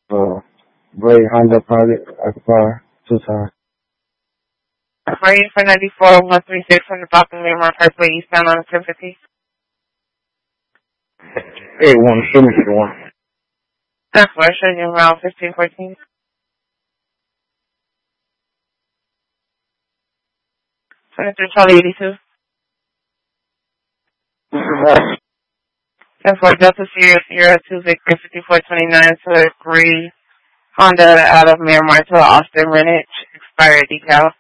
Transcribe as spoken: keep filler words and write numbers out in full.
Uh, Gray Honda Pilot, Acura, Tucson. Ready for ninety-four one three six on the Boston Miramar Parkway, eastbound on ten fifty. eight one, show me the one. That's where I showed you around fifteen fourteen. twenty-three Charlie eighty-two. That's for Delta Sierra Sierra two Victor fifty-four twenty-nine to a Gray Honda out of Miramar to Austin Rentage, expired decal.